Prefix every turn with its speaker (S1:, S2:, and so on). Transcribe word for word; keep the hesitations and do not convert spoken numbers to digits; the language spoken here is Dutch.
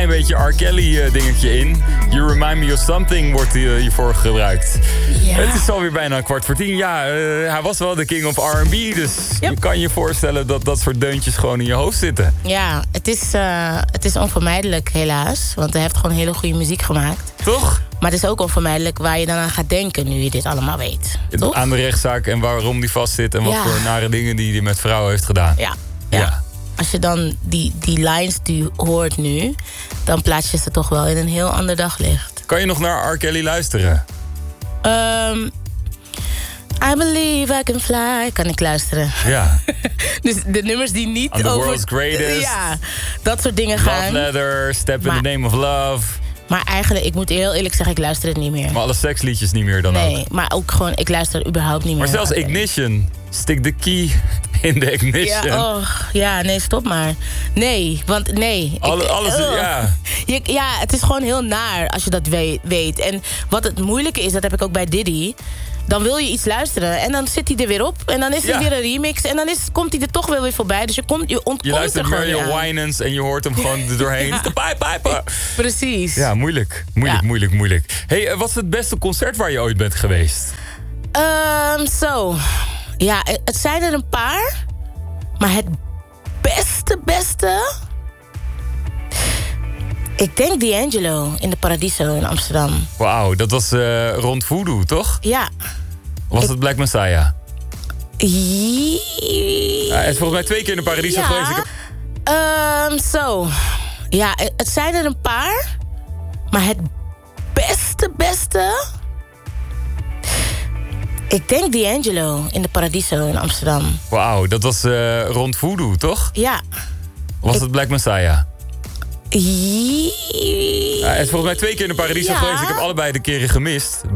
S1: klein beetje R. Kelly uh, dingetje in. You Remind Me of Something wordt uh, hiervoor gebruikt.
S2: Ja.
S1: Het is alweer bijna kwart voor tien. Ja, uh, hij was wel de king of R en B. Dus
S2: Yep.
S1: je kan je voorstellen dat dat soort deuntjes gewoon in je hoofd zitten.
S2: Ja, het is, uh, het is onvermijdelijk helaas. Want hij heeft gewoon hele goede muziek gemaakt.
S1: Toch?
S2: Maar het is ook onvermijdelijk waar je dan aan gaat denken nu je dit allemaal weet. Toch?
S1: Aan de rechtszaak en waarom die vastzit. En wat
S2: Ja.
S1: voor nare dingen die hij met vrouwen heeft gedaan.
S2: Ja, ja.
S1: Ja.
S2: Als je dan die, die lines die hoort nu, dan plaats je ze toch wel in een heel ander daglicht.
S1: Kan je nog naar R. Kelly luisteren?
S2: Um, I Believe I Can Fly, kan ik luisteren.
S1: Ja.
S2: Dus de nummers die niet
S1: On the
S2: over...
S1: World's Greatest.
S2: Ja, dat soort dingen
S1: Love
S2: gaan.
S1: Letter, Step
S2: Maar-
S1: in the Name of Love.
S2: Maar eigenlijk, ik moet heel eerlijk zeggen, ik luister het niet meer.
S1: Maar alle seksliedjes niet meer dan ook.
S2: Nee, maar ook gewoon, ik luister überhaupt niet meer.
S1: Maar zelfs
S2: naar-
S1: Ignition. Stick the key in de ignition.
S2: Ja, oh, ja, nee, stop maar. Nee, want nee.
S1: Alle,
S2: ik,
S1: alles,
S2: ugh.
S1: ja.
S2: Je, ja, het is gewoon heel naar als je dat weet, weet. En wat het moeilijke is, dat heb ik ook bij Diddy. Dan wil je iets luisteren en dan zit hij er weer op. En dan is het
S1: Ja.
S2: weer een remix. En dan is, komt hij er toch wel weer voorbij. Dus je, komt, je ontkomt
S1: Je luistert
S2: er gewoon
S1: Mario
S2: niet aan.
S1: Winans en je hoort hem gewoon er doorheen.
S2: Ja.
S1: De pijpijper.
S2: Precies.
S1: Ja, moeilijk. Moeilijk,
S2: Ja.
S1: moeilijk, moeilijk. Hey, eh, wat is het beste concert waar je ooit bent geweest?
S2: Ehm, Zo. Ja, het zijn er een paar. Maar het beste, beste... Ik denk D'Angelo in de Paradiso in Amsterdam.
S1: Wauw, dat was eh, rond Voodoo, toch?
S2: Ja.
S1: Was
S2: Ik-
S1: het Black Messiah?
S2: Ie-
S1: Ja, hij is volgens mij twee keer in de Paradiso
S2: Ja.
S1: geweest. Ik heb...
S2: Ehm, Zo. Ja, het zijn er een paar. Maar het beste, beste... Ik denk D'Angelo in de Paradiso in Amsterdam.
S1: Wauw, dat was eh, rond Voodoo, toch?
S2: Ja.
S1: Was
S2: Ik-
S1: het Black Messiah?
S2: Ie-
S1: Ja, hij is volgens mij twee keer in de Paradiso
S2: Ja.
S1: geweest. Ik heb allebei de keren gemist.